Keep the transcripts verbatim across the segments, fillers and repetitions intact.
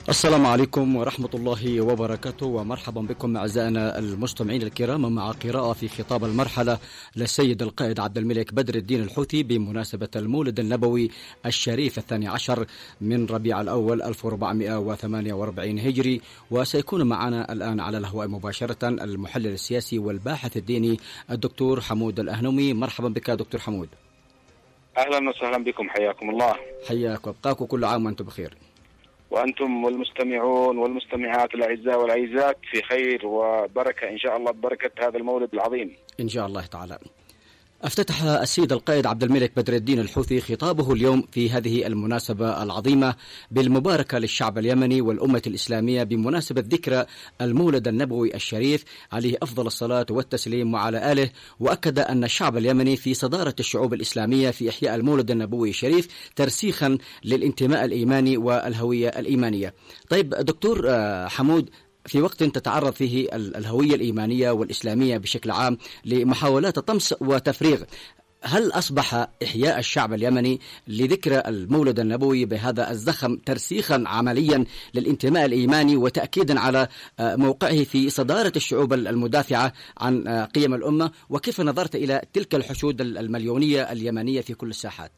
السلام عليكم ورحمة الله وبركاته، ومرحبا بكم أعزائنا المستمعين الكرام مع قراءة في خطاب المرحلة للسيد القائد عبد الملك بدر الدين الحوثي بمناسبة المولد النبوي الشريف الثاني عشر من ربيع الأول ألف وأربعمائة وثمانية وأربعين هجري. وسيكون معنا الآن على الهواء مباشرة المحلل السياسي والباحث الديني الدكتور حمود الأهنومي. مرحبا بك دكتور حمود. أهلا وسهلا بكم، حياكم الله. حياك وابقاك، وكل عام وأنتم بخير. وأنتم والمستمعون والمستمعات الأعزاء والعزيزات في خير وبركة إن شاء الله، ببركة هذا المولد العظيم إن شاء الله تعالى. افتتح السيد القائد عبد الملك بدر الدين الحوثي خطابه اليوم في هذه المناسبة العظيمة بالمباركة للشعب اليمني والأمة الإسلامية بمناسبة ذكرى المولد النبوي الشريف عليه أفضل الصلاة والتسليم وعلى آله. وأكد أن الشعب اليمني في صدارة الشعوب الإسلامية في إحياء المولد النبوي الشريف ترسيخا للانتماء الإيماني والهوية الإيمانية. طيب دكتور حمود، في وقت تتعرض فيه الهوية الإيمانية والإسلامية بشكل عام لمحاولات طمس وتفريغ، هل أصبح إحياء الشعب اليمني لذكرى المولد النبوي بهذا الزخم ترسيخا عمليا للانتماء الإيماني وتأكيدا على موقعه في صدارة الشعوب المدافعة عن قيم الأمة؟ وكيف نظرت إلى تلك الحشود المليونية اليمنية في كل الساحات؟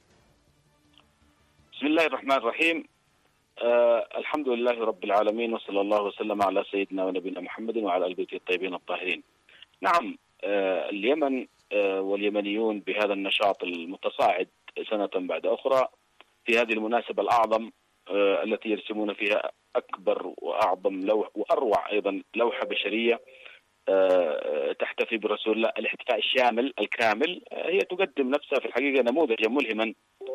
بسم الله الرحمن الرحيم. آه الحمد لله رب العالمين، وصلى الله وسلم على سيدنا ونبينا محمد وعلى آل بيته الطيبين الطاهرين. نعم، آه اليمن آه واليمنيون بهذا النشاط المتصاعد سنة بعد أخرى في هذه المناسبة الأعظم آه التي يرسمون فيها أكبر وأعظم لوح وأروع أيضا لوحة بشرية آه تحتفي برسول الله، الاحتفاء الشامل الكامل. آه هي تقدم نفسها في الحقيقة نموذجا ملهما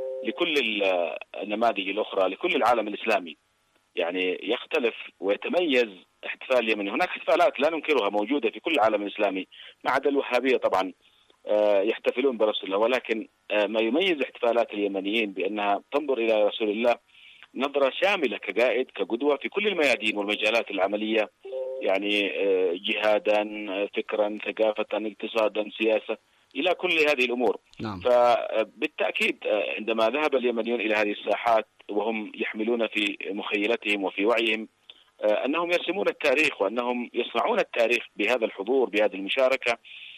لكل النماذج الأخرى، لكل العالم الإسلامي. يعني يختلف ويتميز احتفال اليمني. هناك احتفالات لا ننكرها موجودة في كل العالم الإسلامي ما عدا الوهابية طبعا يحتفلون برسول الله، ولكن ما يميز احتفالات اليمنيين بأنها تنظر إلى رسول الله نظرة شاملة كقائد كقدوة في كل الميادين والمجالات العملية، يعني جهادا، فكرا، ثقافة، اقتصادا، سياسة، إلى كل هذه الأمور. نعم. فبالتأكيد عندما ذهب اليمنيون إلى هذه الساحات وهم يحملون في مخيلتهم وفي وعيهم أنهم يرسمون التاريخ وأنهم يصنعون التاريخ بهذا الحضور، بهذه المشاركة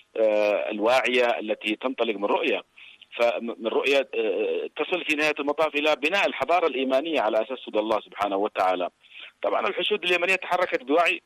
الواعية التي تنطلق من رؤية، فمن رؤية تصل في نهاية المطاف إلى بناء الحضارة الإيمانية على أساس هدى الله سبحانه وتعالى. طبعا الحشود اليمنية تحركت بوعي،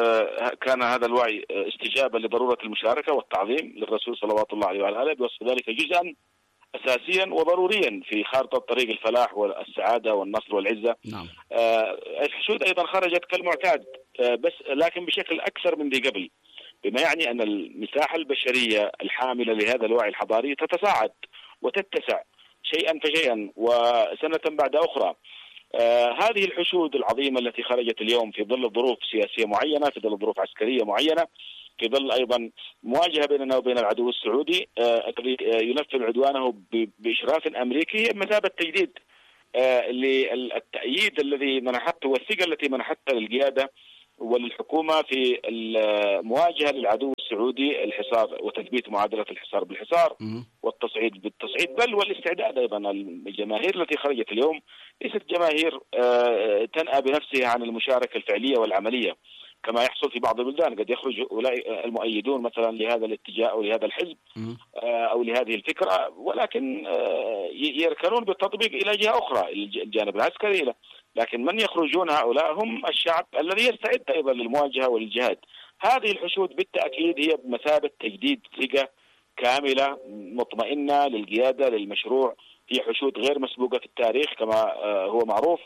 كان هذا الوعي استجابة لضرورة المشاركة والتعظيم للرسول صلوات الله عليه وعلى آله، بوصف ذلك جزءا أساسيا وضروريا في خارطة طريق الفلاح والسعادة والنصر والعزة. نعم. الحشود أيضا خرجت كالمعتاد بس لكن بشكل أكثر من ذي قبل، بما يعني أن المساحة البشرية الحاملة لهذا الوعي الحضاري تتصاعد وتتسع شيئا فشيئا وسنة بعد أخرى. آه هذه الحشود العظيمة التي خرجت اليوم في ظل ظروف سياسية معينة، في ظل ظروف عسكرية معينة، في ظل أيضا مواجهة بيننا وبين العدو السعودي الذي آه ينفذ عدوانه بإشراف أمريكي، هي مثابة تجديد آه للتأييد الذي منحته والثقة التي منحتها للقيادة وللحكومة في المواجهة للعدو السعودي، الحصار وتثبيت معادلة الحصار بالحصار والتصعيد بالتصعيد، بل والاستعداد. أيضا الجماهير التي خرجت اليوم ليست جماهير تنأى بنفسها عن المشاركة الفعلية والعملية كما يحصل في بعض البلدان. قد يخرج المؤيدون مثلا لهذا الاتجاه أو لهذا الحزب أو لهذه الفكرة، ولكن يركنون بالتطبيق إلى جهة أخرى، الجانب العسكري له. لكن من يخرجون هؤلاء هم الشعب الذي يستعد أيضا للمواجهة والجهاد. هذه الحشود بالتأكيد هي بمثابة تجديد ثقة كاملة مطمئنة للقيادة للمشروع. هي حشود غير مسبوقة في التاريخ كما هو معروف.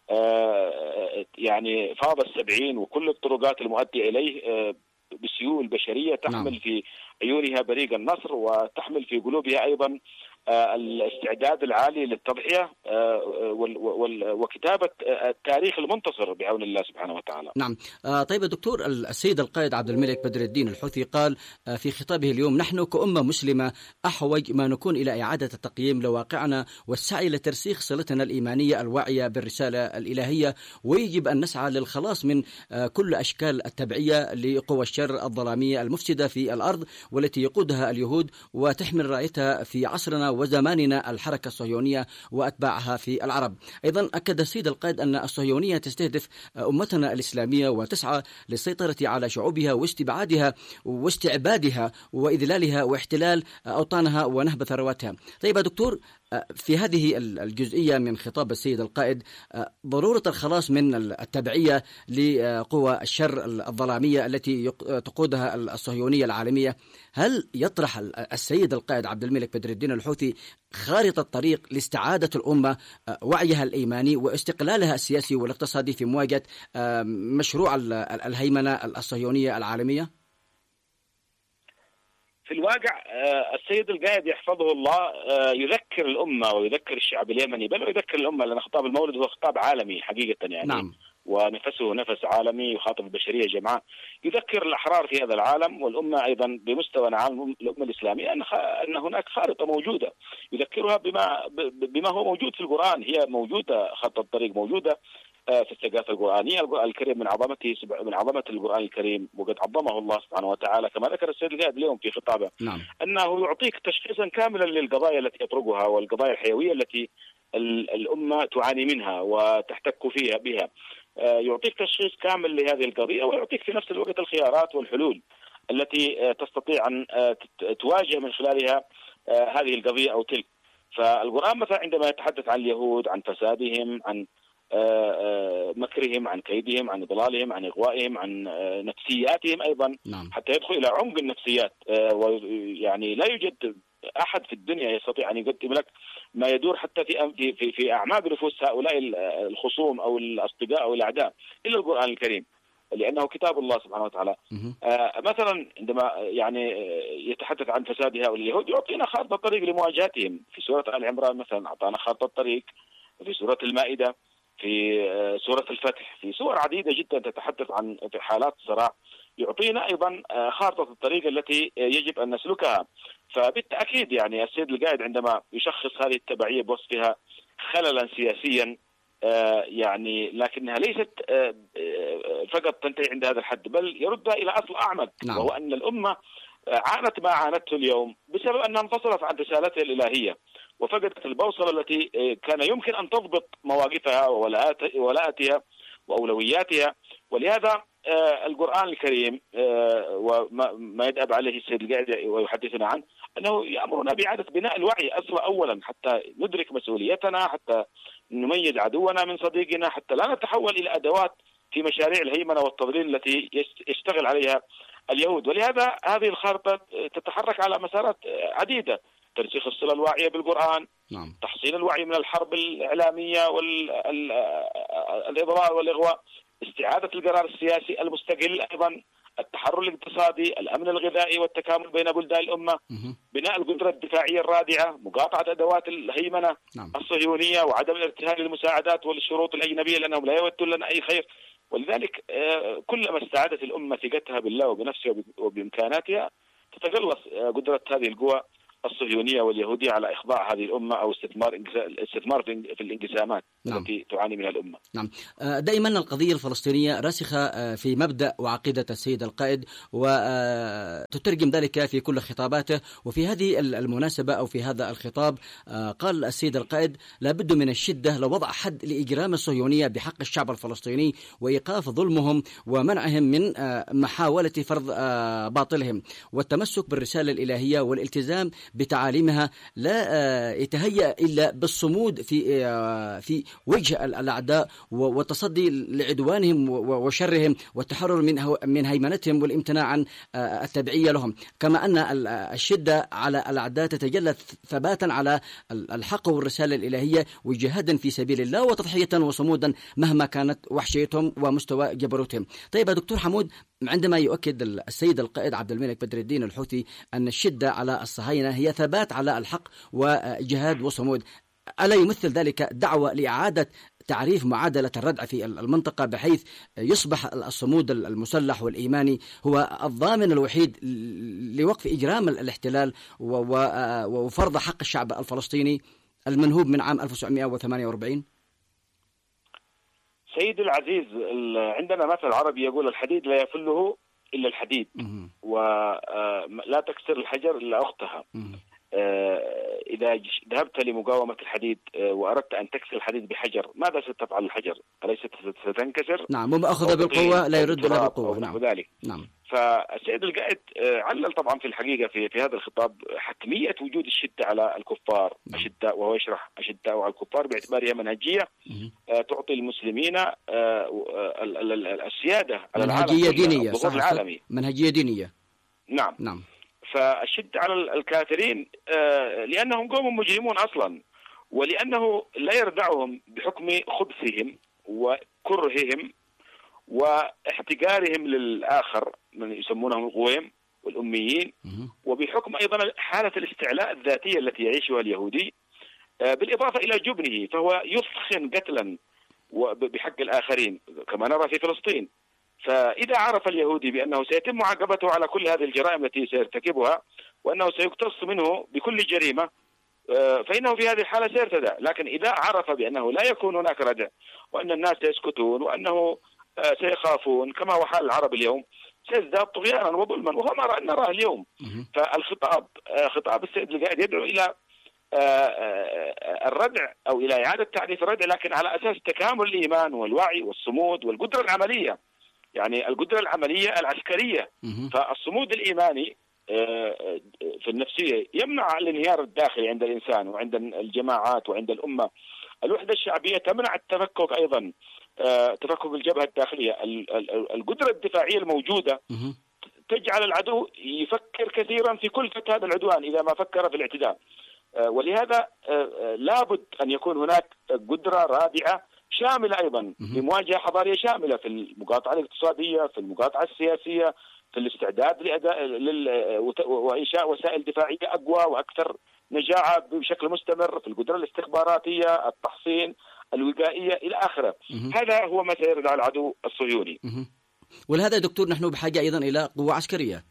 يعني فاض السبعين وكل الطرقات المؤدية إليه بسيول بشرية تحمل نعم. في عيونها بريق النصر، وتحمل في قلوبها أيضا الاستعداد العالي للتضحية وكتابة التاريخ المنتصر بعون الله سبحانه وتعالى. نعم. طيب دكتور، السيد القائد عبد الملك بدر الدين الحوثي قال في خطابه اليوم: نحن كأمة مسلمة أحوج ما نكون إلى إعادة التقييم لواقعنا والسعي لترسيخ صلتنا الإيمانية الواعية بالرسالة الإلهية، ويجب أن نسعى للخلاص من كل أشكال التبعية لقوى الشر الظلامية المفسدة في الأرض والتي يقودها اليهود وتحمل رايتها في عصرنا عصرنا وزماننا الحركة الصهيونية وأتباعها في العرب. أيضا أكد السيد القائد أن الصهيونية تستهدف أمتنا الإسلامية وتسعى للسيطرة على شعوبها واستبعادها واستعبادها وإذلالها واحتلال أوطانها ونهب ثرواتها. طيب يا دكتور، في هذه الجزئية من خطاب السيد القائد ضرورة الخلاص من التبعية لقوى الشر الظلامية التي تقودها الصهيونية العالمية، هل يطرح السيد القائد عبد الملك بدر الدين الحوثي خارطة طريق لاستعادة الأمة وعيها الإيماني واستقلالها السياسي والاقتصادي في مواجهة مشروع الهيمنة الصهيونية العالمية؟ في الواقع السيد القائد يحفظه الله يذكر الأمة ويذكر الشعب اليمني، بل ويذكر الأمة، لأن خطاب المولد هو خطاب عالمي حقيقة يعني. نعم. ونفسه نفس عالمي يخاطب البشرية جمعاء، يذكر الأحرار في هذا العالم والأمة أيضا بمستوى العالم الأمة الإسلامية أن أن هناك خارطة موجودة، يذكرها بما بما هو موجود في القرآن. هي موجودة، خطة الطريق موجودة في الثقافة القرآنية. القرآن الكريم من عظمته من عظمة القرآن الكريم، وقد عظمه الله سبحانه وتعالى كما ذكر السيد القائد اليوم في خطابه. نعم. أنه يعطيك تشخيصا كاملا للقضايا التي يطرقها والقضايا الحيوية التي الأمة تعاني منها وتحتك فيها بها. يعطيك تشخيص كامل لهذه القضية، ويعطيك في نفس الوقت الخيارات والحلول التي تستطيع أن تواجه من خلالها هذه القضية أو تلك. فالقرآن مثلا عندما يتحدث عن اليهود، عن فسادهم، عن مكرهم، عن كيدهم، عن إضلالهم، عن إغوائهم، عن نفسياتهم أيضا. نعم. حتى يدخل إلى عمق النفسيات، ويعني لا يوجد أحد في الدنيا يستطيع أن يقدم لك ما يدور حتى في في في أعماق نفوس هؤلاء الخصوم أو الأصدقاء أو الأعداء إلا القرآن الكريم، لأنه كتاب الله سبحانه وتعالى. آه مثلا عندما يعني يتحدث عن فساد هؤلاء اليهود يعطينا خارطة طريق لمواجهتهم. في سورة آل عمران مثلا أعطانا خارطة طريق، في سورة المائدة، في سورة الفتح، في سور عديدة جدا تتحدث عن حالات صراع، يعطينا أيضا خارطة الطريق التي يجب أن نسلكها. فبالتأكيد يعني السيد القائد عندما يشخص هذه التبعية بوصفها خللا سياسيا يعني، لكنها ليست فقط تنتهي عند هذا الحد، بل يردها إلى أصل أعمق. نعم. وهو أن الأمة عانت ما عانته اليوم بسبب أنها انفصلت عن رسالتها الإلهية وفقدت البوصلة التي كان يمكن أن تضبط مواقفها وولاءاتها وأولوياتها. ولهذا القرآن الكريم وما يدأب عليه السيد القائد ويحدثنا عنه أنه يأمرنا بإعادة بناء الوعي أصلا أولا، حتى ندرك مسؤوليتنا، حتى نميز عدونا من صديقنا، حتى لا نتحول إلى أدوات في مشاريع الهيمنة والتضليل التي يشتغل عليها اليهود. ولهذا هذه الخارطة تتحرك على مسارات عديدة: ترسيخ الصلة الواعية بالقرآن، نعم. تحصيل الوعي من الحرب الإعلامية والإضلال والإغواء، استعادة القرار السياسي المستقل، أيضا التحرر الاقتصادي، الأمن الغذائي والتكامل بين بلدان الأمة، بناء القدرة الدفاعية الرادعة، مقاطعة أدوات الهيمنة نعم. الصهيونية، وعدم الارتهان للمساعدات والشروط الأجنبية لأنهم لا يودون لنا أي خير. ولذلك كلما استعادت الأمة ثقتها بالله وبنفسها وبإمكاناتها تتقلص قدرة هذه القوى الصهيونية واليهودية على إخضاع هذه الأمة أو استثمار الاستثمار في الانقسامات. نعم. التي تعاني منها الأمة. نعم. دائما القضية الفلسطينية راسخة في مبدأ وعقيدة السيد القائد وتترجم ذلك في كل خطاباته. وفي هذه المناسبة أو في هذا الخطاب قال السيد القائد: لابد من الشدة لوضع حد لإجرام الصهيونية بحق الشعب الفلسطيني وإيقاف ظلمهم ومنعهم من محاولة فرض باطلهم، والتمسك بالرسالة الإلهية والالتزام بتعاليمها، لا يتهيأ إلا بالصمود في في وجه الأعداء والتصدي لعدوانهم وشرهم والتحرر من من هيمنتهم والامتناع عن التبعية لهم. كما أن الشدة على الأعداء تتجلى ثباتا على الحق والرسالة الإلهية وجهادا في سبيل الله وتضحية وصمودا مهما كانت وحشيتهم ومستوى جبروتهم. طيب يا دكتور حمود، عندما يؤكد السيد القائد عبد الملك بدر الدين الحوثي أن الشدة على الصهاينة هي ثبات على الحق وجهاد وصمود، ألا يمثل ذلك دعوة لإعادة تعريف معادلة الردع في المنطقة بحيث يصبح الصمود المسلح والإيماني هو الضامن الوحيد لوقف إجرام الاحتلال وفرض حق الشعب الفلسطيني المنهوب من عام ألف وتسعمائة وثمانية وأربعين؟ سيد العزيز، عندنا مثل عربي يقول: الحديد لا يفله إلا الحديد، ولا تكسر الحجر إلا أختها. إذا ذهبت لمقاومة الحديد وأردت أن تكسر الحديد بحجر، ماذا ستفعل الحجر؟ أليست ستنكسر؟ نعم، وما أخذ بالقوة لا يرد إلا بالقوة. نعم. ذلك. نعم. فالسيد القائد علل طبعا في الحقيقة في في هذا الخطاب حتمية وجود الشدة على الكفار، أشداء، وهو يشرح أشداء على الكفار باعتبارها منهجية تعطي المسلمين السيادة على منهجية دينية، صح، العالمي. منهجية دينية. نعم. نعم. فالشد على الكافرين لأنهم قوم مجرمون أصلا، ولأنه لا يردعهم بحكم خبثهم وكرههم واحتقارهم للآخر من يسمونهم الغويم والأميين، وبحكم أيضا حالة الاستعلاء الذاتية التي يعيشها اليهودي، بالإضافة إلى جبنه، فهو يفخن قتلا بحق الآخرين كما نرى في فلسطين. فإذا عرف اليهودي بأنه سيتم معاقبته على كل هذه الجرائم التي سيرتكبها، وأنه سيقتص منه بكل جريمة، فإنه في هذه الحالة سيرتدع. لكن إذا عرف بأنه لا يكون هناك ردع، وأن الناس سيسكتون، وأنه سيخافون كما هو حال العرب اليوم، سيزداد طغيانا وظلما، وهو ما نراه اليوم. فالخطاب خطاب السيد القائد يدعو إلى الردع أو إلى إعادة تعريف الردع، لكن على أساس تكامل الإيمان والوعي والصمود والقدرة العملية، يعني القدرة العملية العسكرية. فالصمود الإيماني في النفسية يمنع الانهيار الداخلي عند الإنسان وعند الجماعات وعند الأمة. الوحدة الشعبية تمنع التفكك أيضا، تفكك الجبهة الداخلية. القدرة الدفاعية الموجودة تجعل العدو يفكر كثيرا في كلفة هذا العدوان إذا ما فكر في الاعتداء. ولهذا لابد أن يكون هناك قدرة رادعة شاملة أيضا لمواجهة حضارية شاملة في المقاطعة الاقتصادية، في المقاطعة السياسية، في الاستعداد لأداء لل... وإنشاء وسائل دفاعية أقوى وأكثر نجاعة بشكل مستمر، في القدرة الاستخباراتية، التحصين، الوقائية إلى آخره. هذا هو ما سيردع العدو الصهيوني. ولهذا دكتور نحن بحاجة أيضا إلى قوة عسكرية.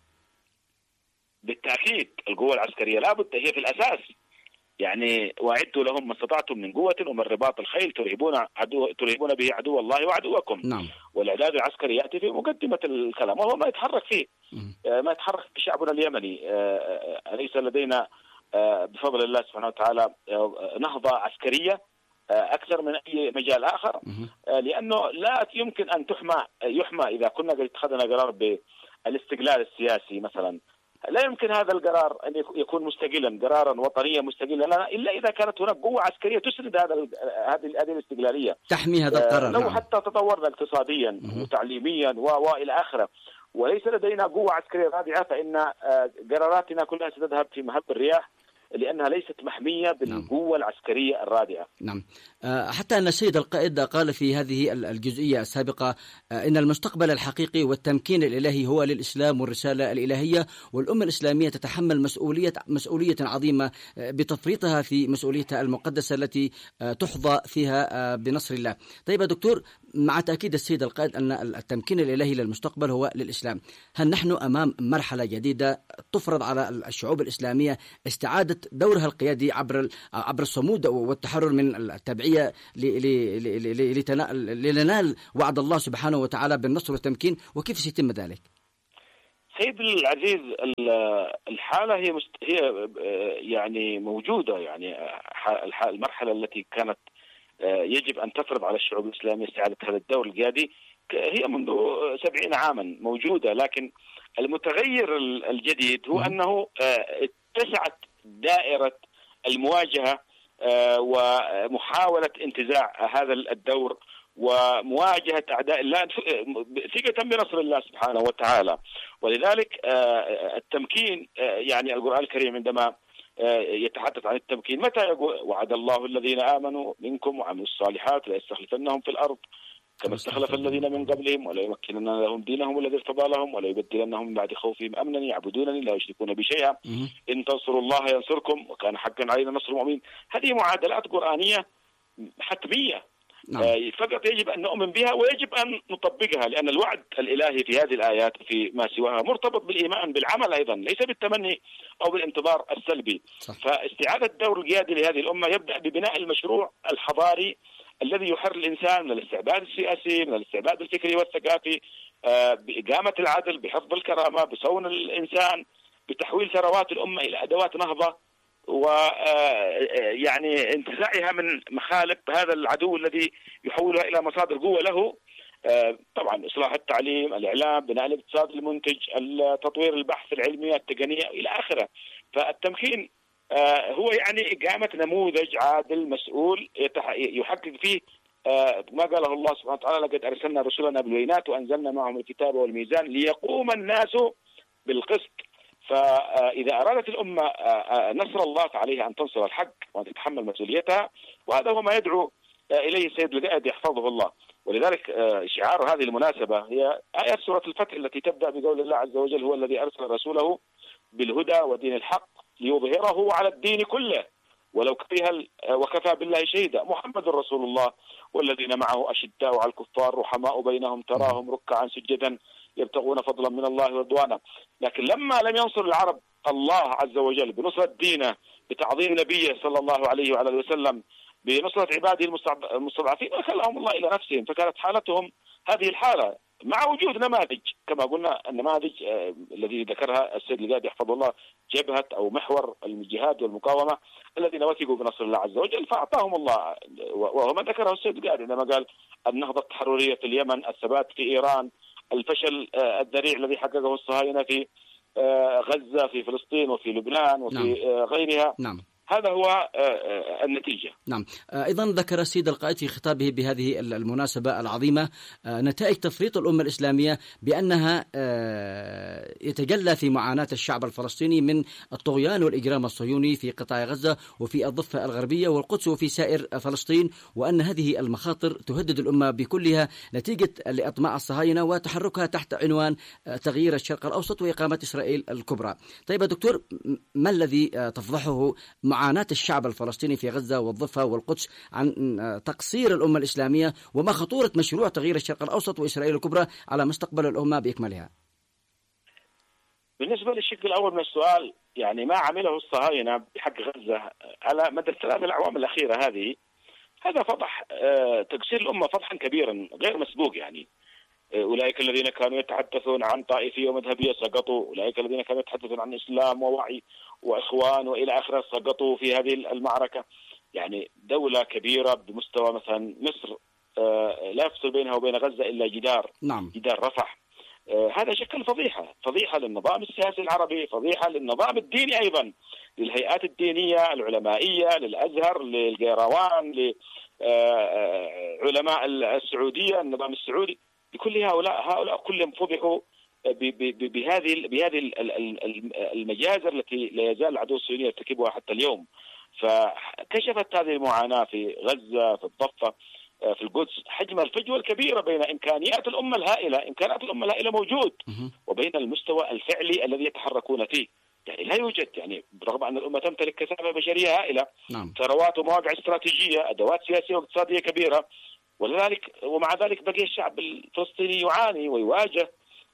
بالتأكيد القوة العسكرية لابد، هي في الأساس. يعني وأعدوا لهم ما استطعتم من قوة ومن رباط الخيل ترهبون عدو ترهبون به عدو الله وعدوكم. نعم. والإعداد العسكري يأتي في مقدمة الكلام، وهو ما يتحرك فيه ما يتحرك في شعبنا اليمني. أليس لدينا بفضل الله سبحانه وتعالى نهضة عسكرية أكثر من أي مجال آخر؟ لأنه لا يمكن أن تحمى يحمى إذا كنا قد اتخذنا قرار بالاستقلال السياسي مثلا، لا يمكن هذا القرار أن يكون مستقلا، قرارا وطنيا مستقلا لنا، إلا إذا كانت هناك قوة عسكرية تسند هذا هذه هذه الاستقلالية، تحمي هذا القرار. لو نعم. حتى تطورنا اقتصاديا وتعليميا وإلى آخره، وليس لدينا قوة عسكرية رادعة، فإن قراراتنا كلها ستذهب في مهب الرياح، لأنها ليست محمية بالقوة نعم. العسكرية الرادعة. نعم. حتى أن السيد القائد قال في هذه الجزئية السابقة إن المستقبل الحقيقي والتمكين الإلهي هو للإسلام والرسالة الإلهية، والأمة الإسلامية تتحمل مسؤولية مسؤولية عظيمة بتفريطها في مسؤوليتها المقدسة التي تحظى فيها بنصر الله. طيب يا دكتور، مع تأكيد السيد القائد أن التمكين الإلهي للمستقبل هو للإسلام، هل نحن أمام مرحلة جديدة تفرض على الشعوب الإسلامية استعادة دورها القيادي عبر عبر الصمود والتحرر من التبعية لننال وعد الله سبحانه وتعالى بالنصر والتمكين، وكيف سيتم ذلك؟ سيد العزيز، الحالة هي مست... هي يعني موجودة، يعني المرحلة التي كانت يجب أن تفرض على الشعوب الإسلامية استعادة هذا الدور القيادي هي منذ سبعين عاما موجودة، لكن المتغير الجديد هو أنه اتسعت دائرة المواجهة ومحاولة انتزاع هذا الدور ومواجهة أعداء الله ثقة بنصر الله سبحانه وتعالى. ولذلك التمكين، يعني القرآن الكريم عندما يتحدث عن التمكين متى يقول وعد الله الذين آمنوا منكم وعملوا الصالحات ليستخلفنهم في الأرض كما استخلف الذين من قبلهم ولا يمكنن لهم دينهم الذي ارتضى لهم ولا يبدلنهم من بعد خوفهم أمنا يعبدونني لا يشركون بي شيئا إن تنصروا الله ينصركم وكان حقا علينا نصر المؤمنين. هذه معادلات قرآنية حتمية، نعم. فقط يجب أن نؤمن بها ويجب أن نطبقها، لأن الوعد الإلهي في هذه الآيات في ما سواها مرتبط بالإيمان بالعمل أيضا، ليس بالتمني أو بالانتظار السلبي. صح. فاستعادة الدور القيادي لهذه الأمة يبدأ ببناء المشروع الحضاري الذي يحرر الإنسان من الاستعباد السياسي، من الاستعباد الفكري والثقافي، بإقامة العدل، بحفظ الكرامة، بصون الإنسان، بتحويل ثروات الأمة إلى أدوات نهضة ويعني انتزاعها من مخالب هذا العدو الذي يحولها إلى مصادر قوة له. طبعا إصلاح التعليم، الإعلام، بناء الاقتصاد المنتج، تطوير البحث العلمي، التقنية إلى آخره. فالتمكين هو يعني إقامة نموذج عادل مسؤول يحقق فيه ما قاله الله سبحانه وتعالى: لقد أرسلنا رسلنا بالبينات وأنزلنا معهم الكتاب والميزان ليقوم الناس بالقسط. فإذا أرادت الأمة نصر الله فعليها أن تنصر الحق وأن تتحمل مسؤوليتها، وهذا هو ما يدعو إليه السيد القائد يحفظه الله. ولذلك شعار هذه المناسبة هي آيات سورة الفتح التي تبدأ بقول الله عز وجل: هو الذي أرسل رسوله بالهدى ودين الحق ليظهره على الدين كله ولو كره وكفى بالله شهيدا. محمد رسول الله والذين معه أشداء على الكفار رحماء بينهم تراهم ركعا سجدا يبتغون فضلا من الله ورضوانا. لكن لما لم ينصر العرب الله عز وجل بنصرة دينه، بتعظيم نبيه صلى الله عليه وعلى اله وسلم، بنصرة عباده المستضعفين، وكلهم الله إلى نفسهم. فكانت حالتهم هذه الحالة مع وجود نماذج كما قلنا، النماذج آه الذي ذكرها السيد القائد يحفظه الله، جبهة أو محور الجهاد والمقاومة الذين وثقوا بنصر الله عز وجل فأعطاهم الله. وهو ما ذكره السيد القائد عندما قال: النهضة التحررية في اليمن، الثبات في إيران، الفشل آه الذريع الذي حققه الصهاينة في آه غزة، في فلسطين وفي لبنان وفي نعم. آه غيرها. نعم. هذا هو النتيجة. نعم. أيضا ذكر السيد القائد في خطابه بهذه المناسبة العظيمة نتائج تفريط الأمة الإسلامية بأنها يتجلى في معاناة الشعب الفلسطيني من الطغيان والإجرام الصهيوني في قطاع غزة وفي الضفة الغربية والقدس وفي سائر فلسطين، وأن هذه المخاطر تهدد الأمة بكلها نتيجة لأطماع الصهاينة وتحركها تحت عنوان تغيير الشرق الأوسط وإقامة إسرائيل الكبرى. طيب دكتور، ما الذي تفضحه معاناة الشعب الفلسطيني في غزة والضفة والقدس عن تقصير الأمة الإسلامية، وما خطورة مشروع تغيير الشرق الأوسط وإسرائيل الكبرى على مستقبل الأمة بإكملها؟ بالنسبة للشق الأول من السؤال، يعني ما عمله الصهاينة بحق غزة على مدى الثلاث الأعوام الأخيرة هذه، هذا فضح تقصير الأمة فضحا كبيرا غير مسبوق. يعني أولئك الذين كانوا يتحدثون عن طائفية ومذهبية سقطوا، أولئك الذين كانوا يتحدثون عن إسلام ووعي وإخوان وإلى آخره سقطوا في هذه المعركة. يعني دولة كبيرة بمستوى مثلا مصر لا يفصل بينها وبين غزة إلا جدار نعم. جدار رفح. هذا شكل فضيحة فضيحة للنظام السياسي العربي، فضيحة للنظام الديني أيضا، للهيئات الدينية العلمائية، للأزهر، للقيروان، لعلماء السعودية، النظام السعودي، لكل هؤلاء هؤلاء كلهم فضحوا بهذه بهذه المجازر التي لا يزال العدو الصهيوني يرتكبها حتى اليوم. فكشفت هذه المعاناة في غزة، في الضفة، في القدس، حجم الفجوة الكبيرة بين إمكانيات الأمة الهائلة إمكانيات الأمة الهائلة موجود وبين المستوى الفعلي الذي يتحركون فيه. يعني لا يوجد، يعني برغم أن الأمة تمتلك كثافة بشرية هائلة، نعم. ثروات ومواقع استراتيجية، أدوات سياسية واقتصادية كبيرة، ولذلك ومع ذلك بقي الشعب الفلسطيني يعاني ويواجه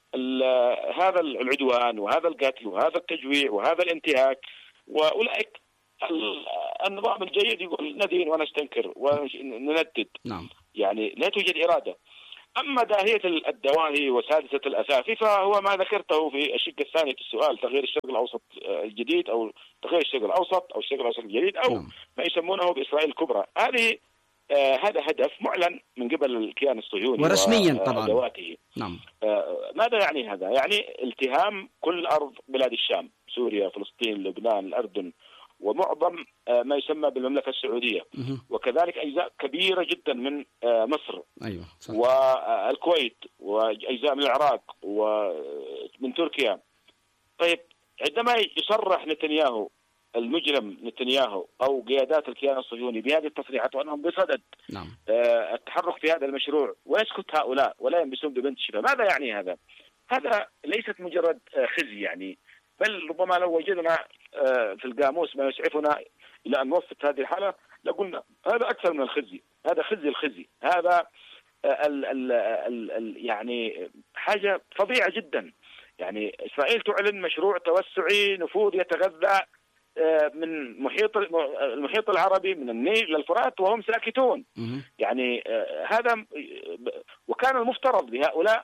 هذا العدوان وهذا القتل وهذا التجويع وهذا الانتهاك. وأولئك النظام الجيد يقول ندين ونستنكر ونندد. نعم. يعني لا توجد إرادة. أما داهية الدواهي وسادسة الأثافي فهو ما ذكرته في الشق الثاني في السؤال: تغيير الشرق الأوسط الجديد، أو تغيير الشرق الأوسط أو الشرق الأوسط الجديد، أو نعم. ما يسمونه بإسرائيل الكبرى. هذه آه هذا هدف معلن من قبل الكيان الصهيوني ورسميا طبعا. وأدواته. نعم. آه ماذا يعني هذا؟ يعني التهام كل أرض بلاد الشام، سوريا، فلسطين، لبنان، الأردن، ومعظم آه ما يسمى بالمملكة السعودية، مه. وكذلك أجزاء كبيرة جدا من آه مصر، أيوة صح. والكويت، وأجزاء من العراق ومن تركيا. طيب عندما يصرح نتنياهو المجرم نتنياهو أو قيادات الكيان الصهيوني بهذه التصريحات وأنهم بصدد نعم. آه التحرك في هذا المشروع، ويسكت هؤلاء ولا ينبسون ببنت الشفا، ماذا يعني هذا؟ هذا ليست مجرد آه خزي يعني، بل ربما لو وجدنا آه في القاموس ما يسعفنا إلى أن نوصف هذه الحالة لقلنا هذا أكثر من الخزي، هذا خزي الخزي، هذا آه ال ال ال ال يعني حاجة فظيعة جدا. يعني إسرائيل تعلن مشروع توسعي نفوذ يتغذى من محيط المحيط العربي من النيل للفرات وهم ساكتون. يعني هذا، وكان المفترض لهؤلاء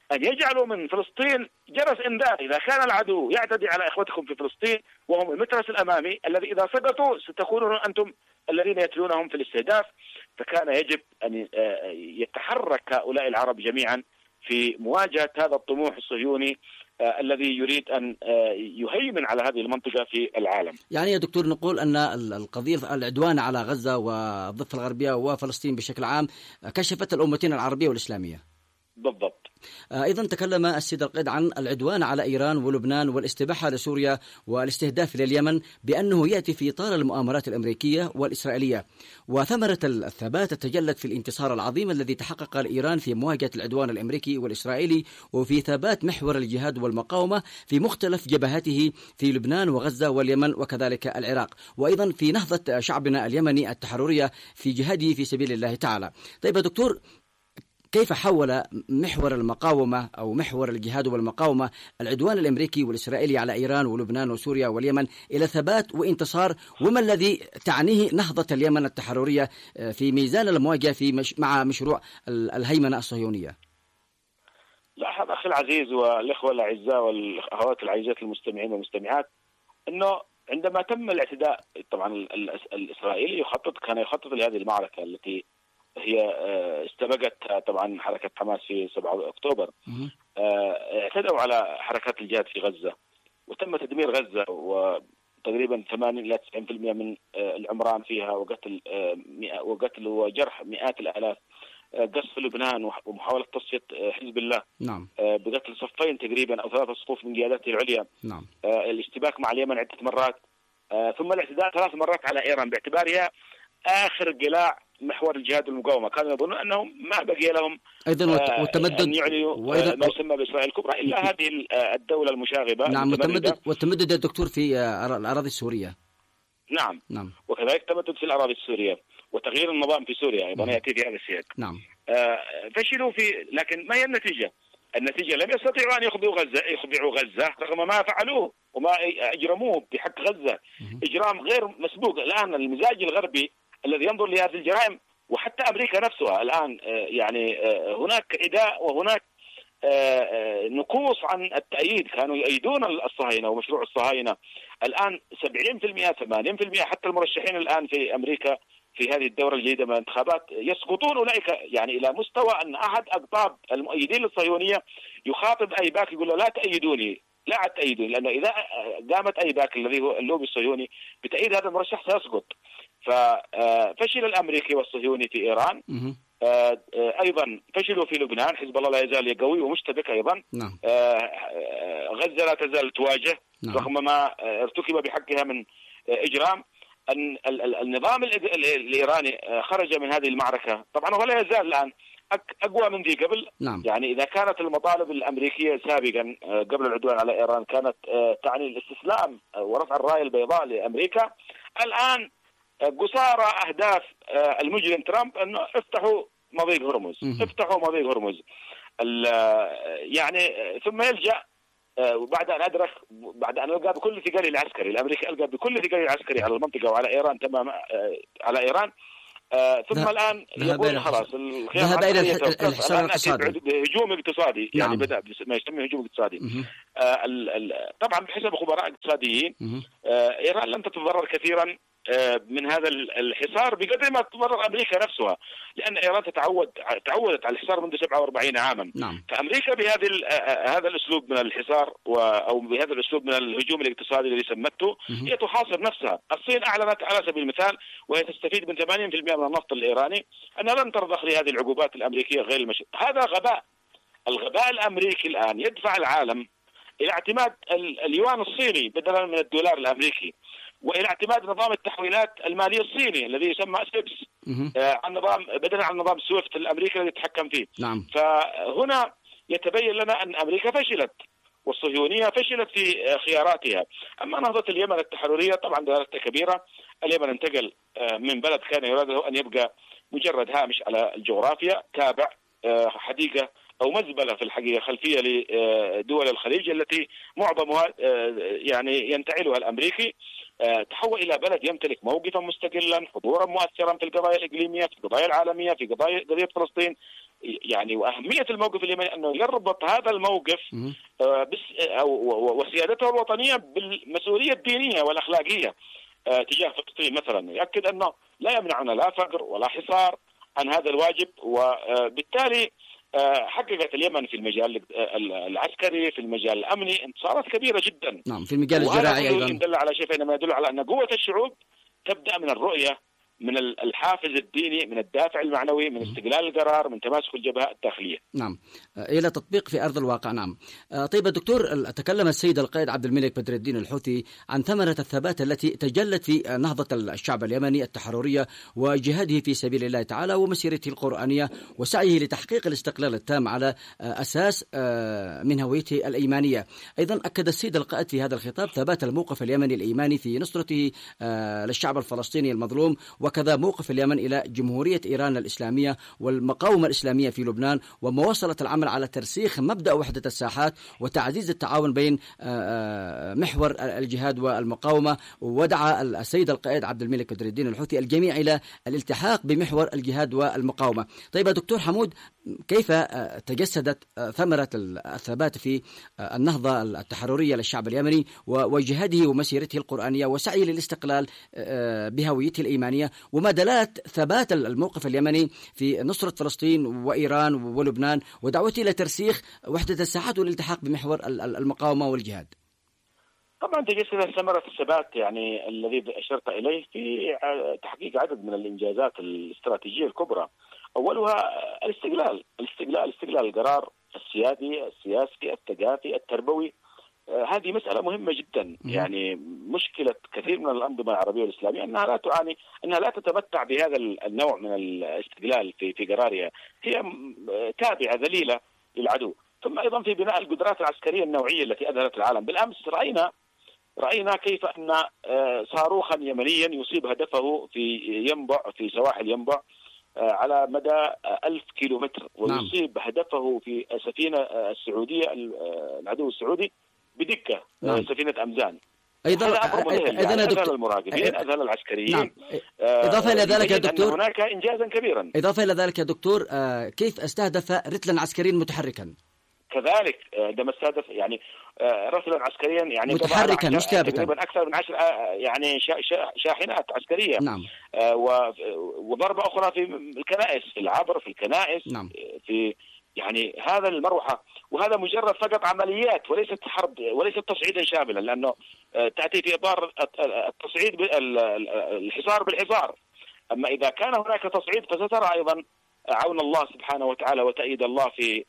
أن يجعلوا من فلسطين جرس إنذار إذا كان العدو يعتدي على إخوتكم في فلسطين وهم المترس الأمامي الذي إذا سقطوا ستكونون أنتم الذين يتلونهم في الاستهداف. فكان يجب أن يتحرك هؤلاء العرب جميعا في مواجهة هذا الطموح الصهيوني آه الذي يريد أن آه يهيمن على هذه المنطقة في العالم. يعني يا دكتور نقول أن القضية العدوان على غزة والضفة الغربية وفلسطين بشكل عام كشفت الأمتين العربية والإسلامية. بالضبط. أيضا تكلم السيد القائد عن العدوان على إيران ولبنان والاستباحة لسوريا والاستهداف لليمن بأنه يأتي في إطار المؤامرات الأمريكية والإسرائيلية، وثمرة الثبات تجلت في الانتصار العظيم الذي تحقق لإيران في مواجهة العدوان الأمريكي والإسرائيلي، وفي ثبات محور الجهاد والمقاومة في مختلف جبهاته في لبنان وغزة واليمن وكذلك العراق، وأيضا في نهضة شعبنا اليمني التحررية في جهاده في سبيل الله تعالى. طيب يا دكتور، كيف حول محور المقاومة أو محور الجهاد والمقاومة العدوان الأمريكي والإسرائيلي على إيران ولبنان وسوريا واليمن إلى ثبات وانتصار، وما الذي تعنيه نهضة اليمن التحررية في ميزان المواجهة في مش مع مشروع الهيمنة الصهيونية؟ لاحظ أخي العزيز والإخوة الأعزاء والأخوات العزيزات المستمعين والمستمعات أنه عندما تم الاعتداء طبعا الإسرائيلي يخطط كان يخطط لهذه المعركة التي هي استبقت طبعا حركة حماس في سبعة أكتوبر. اعتدوا على حركات الجهاد في غزة وتم تدمير غزة، وتقريبا ثمانين إلى تسعين بالمئة من العمران فيها، وقتل وقتل وجرح مئات الآلاف، قصف لبنان ومحاولة تصفية حزب الله. نعم. بقتل صفين تقريبا أو ثلاثة صفوف من قيادته العليا. نعم. الاشتباك مع اليمن عدة مرات، ثم الاعتداء ثلاث مرات على إيران باعتبارها آخر قلاع محور الجهاد والمقاومة. كانوا يظنون أنهم ما بقي لهم أيضا والتمدد أن يعلنوا ما يسمى بإسرائيل الكبرى إلا هذه الدولة المشاغبة. نعم. والتمدد والتمدد يا دكتور في الأراضي السورية. نعم. نعم. وكذلك تمدد في الأراضي السورية وتغيير النظام في سوريا أيضا يأتي في هذا السياق. نعم. فشلوا في، لكن ما هي النتيجة؟ النتيجة لم يستطيعوا أن يخضعوا غزة يخضعوا غزة رغم ما فعلوه وما أجرموه بحق غزة. إجرام غير مسبوق. الآن المزاج الغربي الذي ينظر لهذه الجرائم وحتى أمريكا نفسها الآن يعني هناك عداء وهناك نقوص عن التأييد. كانوا يؤيدون الصهاينة ومشروع الصهاينة. الآن سبعين بالمئة ثمانين بالمئة حتى المرشحين الآن في أمريكا في هذه الدورة الجديدة من الانتخابات يسقطون أولئك يعني إلى مستوى أن أحد أقطاب المؤيدين للصهيونية يخاطب أيباك يقول له لا تأيدوني، لا عاد تأيدوني، لأنه إذا قامت أيباك الذي هو اللوبي الصهيوني بتأييد هذا المرشح سيسقط. ففشل الأمريكي والصهيوني في إيران. أيضا فشلوا في لبنان، حزب الله لا يزال قوي ومشتبك أيضا. نعم. غزة لا تزال تواجه نعم. رغم ما ارتكب بحقها من إجرام. أن النظام الإيراني خرج من هذه المعركة طبعا ولا يزال الآن أقوى من ذي قبل. نعم. يعني إذا كانت المطالب الأمريكية سابقا قبل العدوان على إيران كانت تعني الاستسلام ورفع الراية البيضاء لأمريكا، الآن قصارى أهداف المجرم ترامب أنه افتحوا مضيق هرمز، افتحوا مضيق هرمز يعني، ثم يلجأ وبعد أن أدرك بعد أن ألقى بكل ثقله العسكري الأمريكي ألقى بكل ثقله العسكري على المنطقة وعلى إيران تماما على إيران. آه ثم ده الآن يقول خلاص ذهب إلى الحصار الاقتصادي، هجوم اقتصادي. نعم. يعني بدأ ما يسمى هجوم اقتصادي. آه ال ال طبعا بحسب خبراء اقتصاديين آه إيران لن تتضرر كثيرا آه من هذا الحصار بقدر ما تتضرر أمريكا نفسها، لأن إيران تتعود تعودت على الحصار منذ سبعة وأربعين عاما. نعم. فأمريكا بهذه هذا الأسلوب من الحصار أو بهذا الأسلوب من الهجوم الاقتصادي الذي سمته هي تحاصر نفسها. الصين أعلنت على سبيل المثال وهي تستفيد من ثمانين بالمئة من النفط الإيراني أنها لن ترضخ لهذه العقوبات الأمريكية غير المشروعة. هذا غباء. الغباء الأمريكي الآن يدفع العالم إلى اعتماد اليوان الصيني بدلا من الدولار الأمريكي، وإلى اعتماد نظام التحويلات المالية الصيني الذي يسمى سيبس آه عن نظام بدلا عن نظام سويفت الأمريكي الذي يتحكم فيه. نعم. فهنا يتبين لنا أن أمريكا فشلت والصهيونية فشلت في خياراتها. أما نهضة اليمن التحررية طبعا دولتها كبيرة. اليمن انتقل من بلد كان يراد أن يبقى مجرد هامش على الجغرافيا تابع حديقة أو مزبلة في الحقيقة خلفية لدول الخليج التي معظمها يعني ينتعلها الأمريكي، تحول إلى بلد يمتلك موقفا مستقلا، حضورا مؤثرا في القضايا الإقليمية، في القضايا العالمية، في قضايا قضية فلسطين، يعني وأهمية الموقف اليمني أنه يربط هذا الموقف بس وسيادته الوطنية بالمسؤولية الدينية والأخلاقية تجاه فلسطين مثلا، يؤكد أنه لا يمنعنا لا فقر ولا حصار عن هذا الواجب. وبالتالي حققت اليمن في المجال العسكري، في المجال الأمني انتصارات كبيرة جدا. نعم، في المجال الزراعي أيضا. يدل على شيء، فإنما يدل على أن قوة الشعوب تبدأ من الرؤية، من الحافز الديني، من الدافع المعنوي، من استقلال القرار، من تماسك الجبهة الداخلية. نعم، إلى تطبيق في أرض الواقع. نعم. طيب دكتور، تكلم السيد القائد عبد الملك بدر الدين الحوثي عن ثمرة الثبات التي تجلت في نهضة الشعب اليمني التحررية وجهاده في سبيل الله تعالى ومسيرته القرآنية وسعيه لتحقيق الاستقلال التام على أساس من هويته الإيمانية. أيضا أكد السيد القائد في هذا الخطاب ثبات الموقف اليمني الإيماني في نصرته للشعب الفلسطيني المظلوم، وكذا موقف اليمن إلى جمهورية إيران الإسلامية والمقاومة الإسلامية في لبنان، ومواصلة العمل على ترسيخ مبدأ وحدة الساحات وتعزيز التعاون بين محور الجهاد والمقاومة. ودعا السيد القائد عبد الملك بدر الدين الحوثي الجميع إلى الالتحاق بمحور الجهاد والمقاومة. طيب دكتور حمود، كيف تجسدت ثمرة الثبات في النهضة التحررية للشعب اليمني وجهاده ومسيرته القرآنية وسعيه للاستقلال بهويته الإيمانية، وما دلالة ثبات الموقف اليمني في نصرة فلسطين وإيران ولبنان ودعوته إلى ترسيخ وحدة الساحات والالتحاق بمحور المقاومة والجهاد؟ طبعا تجسد ثمرة الثبات يعني الذي أشرت إليه في تحقيق عدد من الإنجازات الاستراتيجية الكبرى. أولها الاستقلال الاستقلال استقلال القرار السيادي السياسي الثقافي التربوي. هذه مسألة مهمة جدا. يعني مشكلة كثير من الأنظمة العربية والإسلامية أنها لا تعاني، أنها لا تتمتع بهذا النوع من الاستقلال في في قرارها، هي تابعة ذليلة للعدو. ثم أيضا في بناء القدرات العسكرية النوعية التي أذهلت العالم. بالأمس رأينا رأينا كيف أن صاروخا يمنيا يصيب هدفه في ينبع في سواحل ينبع على مدى ألف كيلومتر، ويصيب نعم. هدفه في سفينة السعودية العدو السعودي بدقة. نعم. سفينة أمزان. أيضا أذهل دكتور... المراقبين، أذهل العسكريين. نعم. إضافة إلى ذلك يا دكتور، هناك إنجازا كبيرا. إضافة إلى ذلك يا دكتور، كيف استهدف رتلا عسكريا متحركا؟ كذلك عندما استهدف يعني رتلا عسكريا يعني متحركا مش ثابتا، تقريبا أكثر من عشر يعني شاحنات عسكرية. نعم. وضربة أخرى في الكنائس، في العبر في الكنائس. نعم. في يعني هذا المروحة، وهذا مجرد فقط عمليات وليست حرب وليست تصعيدا شاملا، لأنه تأتي في إطار التصعيد الحصار بالحصار. أما إذا كان هناك تصعيد فسترى أيضا عون الله سبحانه وتعالى وتأييد الله في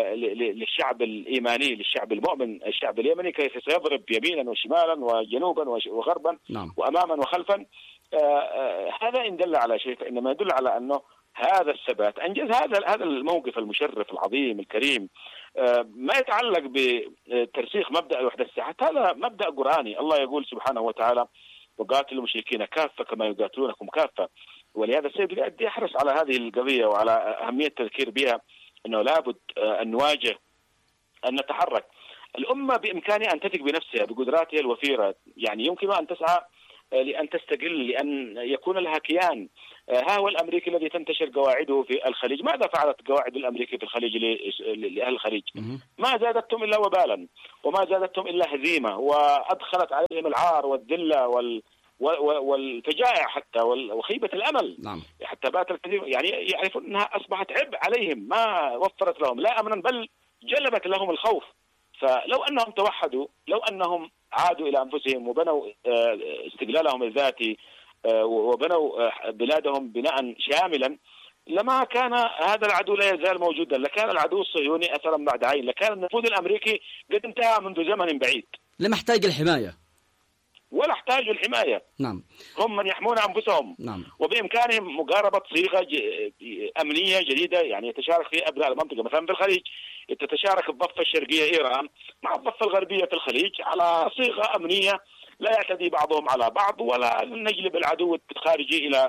للشعب الإيماني، للشعب المؤمن، الشعب اليمني، كيف سيضرب يمينا وشمالا وجنوبا وغربا. نعم. وأماما وخلفا. هذا إن دل على شيء فإنما يدل على أنه هذا الثبات أنجز هذا هذا الموقف المشرف العظيم الكريم. ما يتعلق بترسيخ مبدأ وحدة الساحات، هذا مبدأ قرآني. الله يقول سبحانه وتعالى: وقاتلوا المشركين كافة كما يقاتلونكم كافة. ولهذا السيد يحرص على هذه القضية وعلى أهمية التذكير بها، أنه لابد أن نواجه، أن نتحرك. الأمة بإمكانها أن تثق بنفسها بقدراتها الوفيرة، يعني يمكن أن تسعى لأن تستقل، لأن يكون لها كيان. ها هو الأمريكي الذي تنتشر قواعده في الخليج. ماذا فعلت قواعد الأمريكي في الخليج لأهل الخليج؟ ما زادتهم إلا وبالا، وما زادتهم إلا هزيمة، وأدخلت عليهم العار والذلة وال والفجائع حتى وخيبة الأمل. نعم. حتى بات الكثير يعني يعرفون أنها أصبحت عبء عليهم، ما وفرت لهم لا أمنا بل جلبت لهم الخوف. فلو أنهم توحدوا، لو أنهم عادوا إلى أنفسهم وبنوا استقلالهم الذاتي وبنوا بلادهم بناء شاملا، لما كان هذا العدو لا يزال موجودا، لكان العدو الصهيوني أثرا بعد عين، لكان النفوذ الأمريكي قد انتهى منذ زمن بعيد. لم يحتاج الحماية ولا احتاجوا الحماية. نعم. هم من يحمون أنفسهم. نعم. وبإمكانهم مقاربة صيغة أمنية جديدة، يعني يتشارك في أبناء المنطقة. مثلا في الخليج تتشارك الضفة الشرقية إيران مع الضفة الغربية في الخليج على صيغة أمنية، لا يعتدي بعضهم على بعض، ولا نجلب العدو الخارجي إلى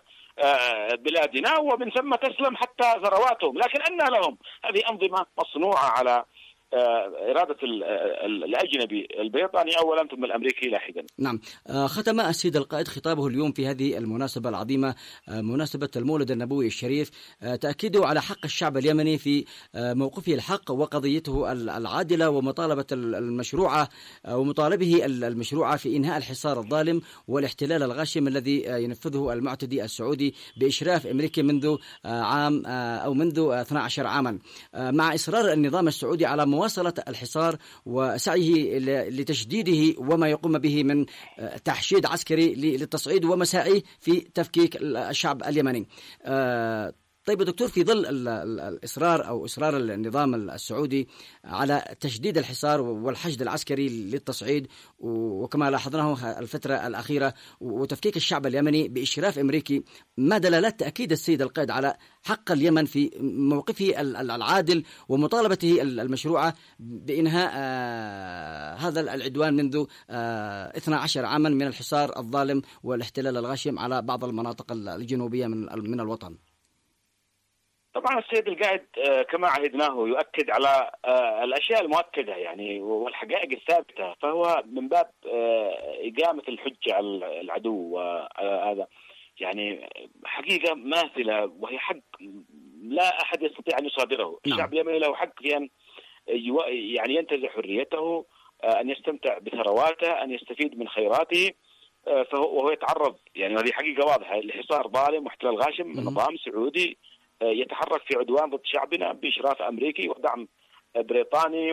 بلادنا، ومن ثم تسلم حتى ثرواتهم. لكن أن لهم هذه أنظمة مصنوعة على إرادة الأجنبي البريطاني أولا ثم الأمريكي لاحقا. نعم. ختم السيد القائد خطابه اليوم في هذه المناسبة العظيمة، مناسبة المولد النبوي الشريف، تأكيده على حق الشعب اليمني في موقفه الحق وقضيته العادلة ومطالبة المشروعة ومطالبه المشروعة في إنهاء الحصار الظالم والاحتلال الغاشم الذي ينفذه المعتدي السعودي بإشراف أمريكي منذ عام أو منذ اثني عشر عاما، مع إصرار النظام السعودي على مواصلة الحصار وسعيه لتشديده وما يقوم به من تحشيد عسكري للتصعيد ومساعيه في تفكيك الشعب اليمني. طيب دكتور، في ظل الإصرار أو إصرار النظام السعودي على تشديد الحصار والحشد العسكري للتصعيد وكما لاحظناه الفترة الأخيرة وتفكيك الشعب اليمني بإشراف أمريكي، ما دلالات تأكيد السيد القائد على حق اليمن في موقفه العادل ومطالبته المشروعة بإنهاء هذا العدوان منذ اثني عشر عاما من الحصار الظالم والاحتلال الغاشم على بعض المناطق الجنوبية من الوطن؟ طبعا السيد القائد كما عهدناه يؤكد على الأشياء المؤكدة يعني والحقائق الثابتة، فهو من باب إقامة الحجة على العدو، وهذا يعني حقيقة ماثلة وهي حق لا أحد يستطيع أن يصادره. نعم. الشعب اليمني له حق في أن يعني ينتزع حريته، أن يستمتع بثرواته، أن يستفيد من خيراته، فهو وهو يتعرض يعني هذه حقيقة واضحة لحصار ظالم واحتلال غاشم من نظام سعودي يتحرك في عدوان ضد شعبنا بإشراف أمريكي ودعم بريطاني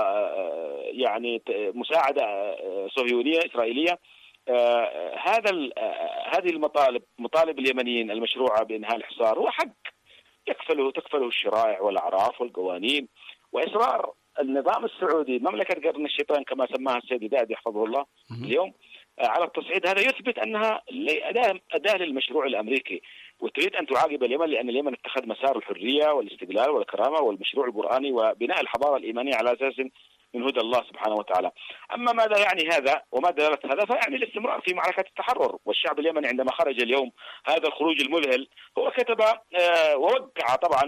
ويعني مساعدة صهيونية إسرائيلية. هذا هذه المطالب مطالب اليمنيين المشروعة بإنهاء الحصار هو حق يكفله تكفله الشرائع والأعراف والقوانين، وإصرار النظام السعودي مملكة قرن الشيطان كما سماها السيد القائد يحفظه الله اليوم على التصعيد، هذا يثبت أنها أداة أداة للمشروع الأمريكي، وتريد أن تعاقب اليمن لأن اليمن اتخذ مسار الحرية والاستقلال والكرامة والمشروع القرآني وبناء الحضارة الإيمانية على أساس من هدى الله سبحانه وتعالى. أما ماذا يعني هذا وما دلالة هذا؟ فيعني الاستمرار في معركة التحرر، والشعب اليمني عندما خرج اليوم هذا الخروج المذهل هو كتب ووقع طبعا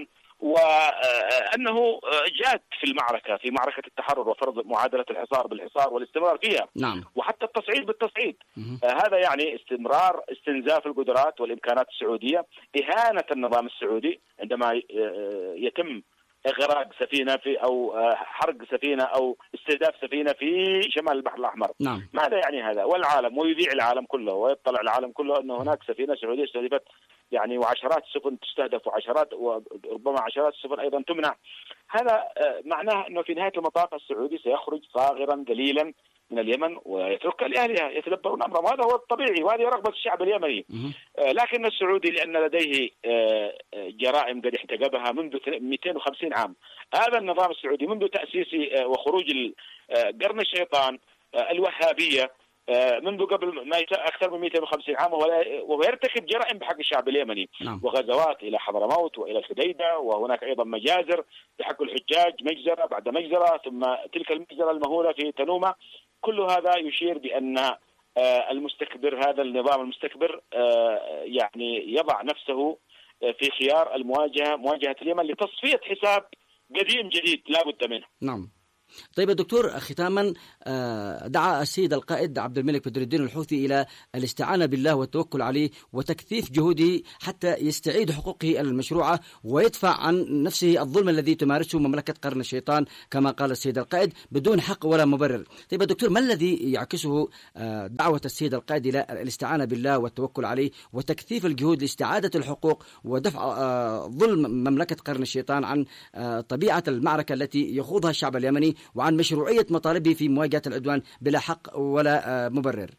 وأنه جاد في المعركة في معركة التحرر وفرض معادلة الحصار بالحصار والاستمرار فيها. نعم. وحتى التصعيد بالتصعيد. آه هذا يعني استمرار استنزاف القدرات والإمكانات السعودية، إهانة النظام السعودي عندما يتم إغراق سفينة في أو حرق سفينة أو استهداف سفينة في شمال البحر الأحمر. نعم. ماذا يعني هذا؟ والعالم ويذيع العالم كله ويطلع العالم كله أن هناك سفينة سعودية استهدفت يعني وعشرات السفن تستهدف وعشرات وربما عشرات السفن أيضا تمنع. هذا معناه أنه في نهاية المطاف السعودي سيخرج صاغرا قليلا من اليمن ويترك لأهلها يتدبرون أمرهم، وهذا هو الطبيعي وهذه رغبة الشعب اليمني. لكن السعودي لأن لديه جرائم قد احتجبها منذ مئتين وخمسين عام، هذا النظام السعودي منذ تأسيس وخروج قرن الشيطان الوهابية منذ قبل ما أكثر من مئتين وخمسين عام وهو يرتكب جرائم بحق الشعب اليمني. نعم. وغزوات إلى حضرموت وإلى الحديدة، وهناك أيضا مجازر بحق الحجاج، مجزرة بعد مجزرة، ثم تلك المجزرة المهولة في تنومة. كل هذا يشير بأن المستكبر هذا النظام المستكبر يعني يضع نفسه في خيار المواجهة مواجهة اليمن لتصفية حساب قديم جديد لا بد منه. نعم. طيب دكتور، ختاما دعا السيد القائد عبد الملك بدر الدين الحوثي إلى الاستعانة بالله والتوكل عليه وتكثيف جهوده حتى يستعيد حقوقه المشروعة ويدفع عن نفسه الظلم الذي تمارسه مملكة قرن الشيطان كما قال السيد القائد بدون حق ولا مبرر. طيب دكتور، ما الذي يعكسه دعوة السيد القائد إلى الاستعانة بالله والتوكل عليه وتكثيف الجهود لاستعادة الحقوق ودفع ظلم مملكة قرن الشيطان عن طبيعة المعركة التي يخوضها الشعب اليمني وعن مشروعية مطالبه في مواجهة العدوان بلا حق ولا مبرر؟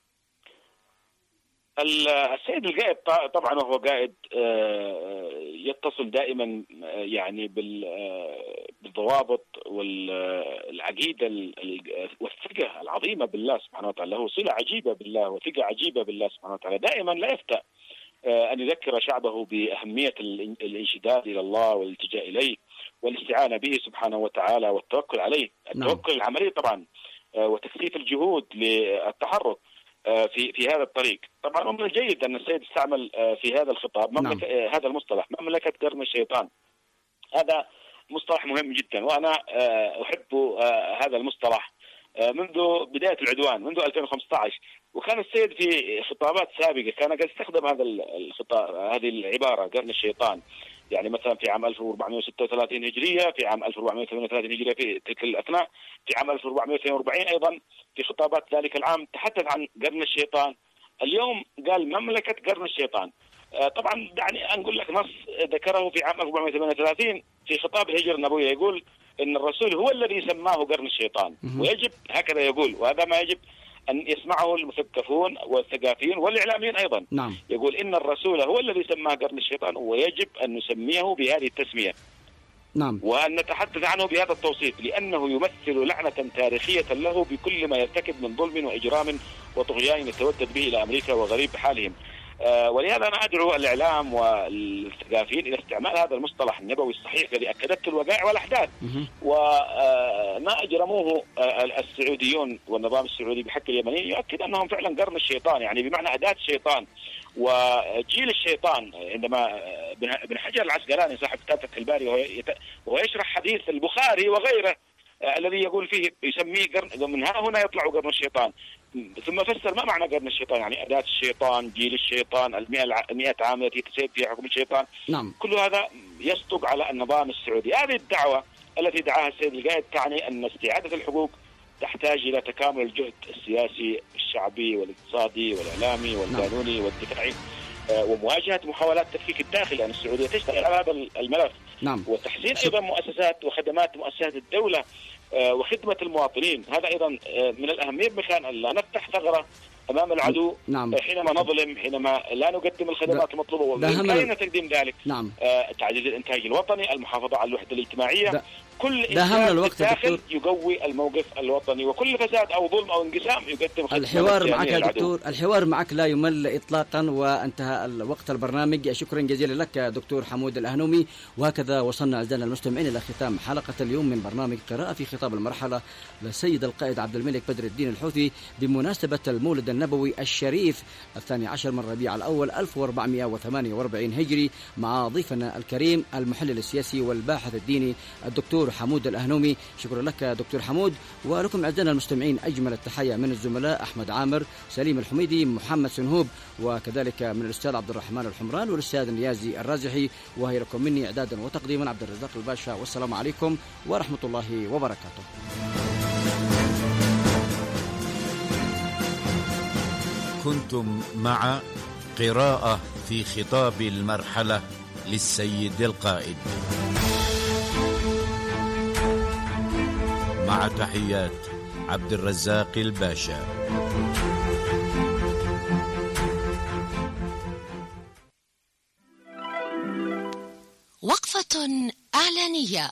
السيد القائد طبعا وهو قائد يتصل دائما يعني بالضوابط والعقيدة والثقة العظيمة بالله سبحانه وتعالى، له صلة عجيبة بالله وثقة عجيبة بالله سبحانه وتعالى. دائما لا يفتأ أن يذكر شعبه بأهمية الانشداد إلى الله والالتجاء إليه والاستعانة به سبحانه وتعالى والتوكل عليه. التوكل العملي طبعا وتكثيف الجهود للتحرك في في هذا الطريق. طبعا من الجيد أن السيد استعمل في هذا الخطاب مملكة نعم. هذا المصطلح مملكة قرن الشيطان. هذا مصطلح مهم جدا، وأنا أحب هذا المصطلح منذ بداية العدوان منذ ألفين وخمسة عشر. وكان السيد في خطابات سابقة كان قد استخدم هذا الخطاب هذه العبارة قرن الشيطان، يعني مثلا في عام ألف وأربعمائة وستة وثلاثين هجرية، في عام ألف وأربعمائة وثمانية وثلاثين هجرية في تلك الأثناء، في عام ألف وأربعمائة واثنين وأربعين أيضا في خطابات ذلك العام تحدث عن قرن الشيطان. اليوم قال مملكة قرن الشيطان. طبعا دعني أقول لك نص ذكره في عام ألف وأربعمائة وثمانية وثلاثين في خطاب الهجرة النبوية، يقول إن الرسول هو الذي سماه قرن الشيطان، ويجب هكذا يقول، وهذا ما يجب أن يسمعه المثقفون والثقافيين والإعلاميين أيضا. نعم. يقول إن الرسول هو الذي سماه قرن الشيطان ويجب أن نسميه بهذه التسمية. نعم. وأن نتحدث عنه بهذا التوصيف، لأنه يمثل لعنة تاريخية له بكل ما يرتكب من ظلم وإجرام وطغيان يتودد به إلى أمريكا وغريب حالهم. آه ولهذا أنا أدعو الإعلام والثقافيين إلى استعمال هذا المصطلح النبوي الصحيح الذي أكدته الوقائع والأحداث. وما أجرموه السعوديون والنظام السعودي بحق اليمنيين يؤكد أنهم فعلا قرن الشيطان، يعني بمعنى أداة الشيطان وجيل الشيطان. عندما ابن حجر العسقلاني صاحب كتاب فتح الباري وهو يشرح حديث البخاري وغيره الذي يقول فيه يسميه قرن، من ها هنا يطلع قرن الشيطان، ثم فسر ما معنى قرن الشيطان، يعني أداة الشيطان، جيل الشيطان، المئة عام التي تسير فيها حكم الشيطان. نعم. كل هذا يصدق على النظام السعودي. هذه الدعوة التي دعاها السيد القائد تعني أن استعادة الحقوق تحتاج إلى تكامل الجهد السياسي الشعبي والاقتصادي والإعلامي والقانوني والدفاعي، ومواجهة محاولات تفكيك الداخل، لأن يعني السعودية تشتغل على هذا الملف. نعم. وتحسين أيضا مؤسسات وخدمات مؤسسات الدولة وخدمة المواطنين، هذا أيضا من الأهمية بمكان أن لا نفتح ثغرة أمام العدو. نعم. حينما نظلم، حينما لا نقدم الخدمات المطلوبة وبإمكاننا تقديم ذلك. نعم. تعزيز الإنتاج الوطني، المحافظة على الوحدة الاجتماعية، ده. كل إنسان الوقت الداخل يقوي الموقف الوطني، وكل فساد أو ظلم أو انقسام يقدم خدمة. الحوار معك يا دكتور، الحوار معك لا يمل إطلاقا، وانتهى الوقت البرنامج. شكرا جزيلا لك دكتور حمود الأهنومي. وهكذا وصلنا أعزائنا المستمعين إلى ختام حلقة اليوم من برنامج قراءة في خطاب المرحلة للسيد القائد عبد الملك بدر الدين الحوثي بمناسبة المولد النبوي الشريف الثاني عشر من ربيع الأول ألف وأربعمائة وثمانية وأربعين هجري، مع ضيفنا الكريم المحلل السياسي والباحث الديني الدكتور حمود الأهنومي. شكرا لك دكتور حمود، ولكم أعزائنا المستمعين أجمل التحية من الزملاء أحمد عامر، سليم الحميدي، محمد سنهوب، وكذلك من الأستاذ عبد الرحمن الحمران والأستاذ نيازي الرازحي. وهي لكم مني إعدادا وتقديما عبد الرزاق الباشا، والسلام عليكم ورحمة الله وبركاته. كنتم مع قراءة في خطاب المرحلة للسيد القائد، مع تحيات عبد الرزاق الباشا. وقفة إعلانية.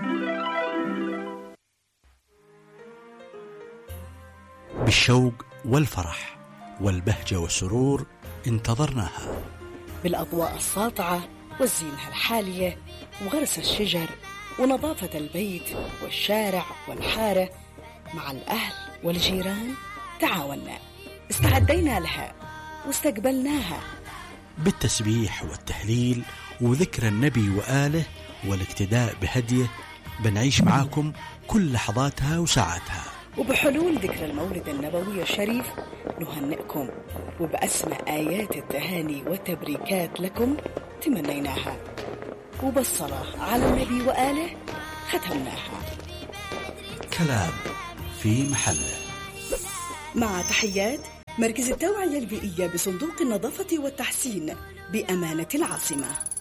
بالشوق والفرح والبهجة والسرور انتظرناها، بالأضواء الساطعة والزينة الحالية وغرس الشجر ونظافة البيت والشارع والحارة، مع الأهل والجيران تعاوننا، استعدينا لها واستقبلناها بالتسبيح والتهليل وذكر النبي وآله والاقتداء بهديه. بنعيش معاكم كل لحظاتها وساعاتها، وبحلول ذكر المولد النبوي الشريف نهنئكم، وبأسمى آيات التهاني والتبريكات لكم تمنيناها، وبالصلاة على النبي وآله ختمناها. كلام في محله. مع تحيات مركز التوعية البيئية بصندوق النظافة والتحسين بأمانة العاصمة.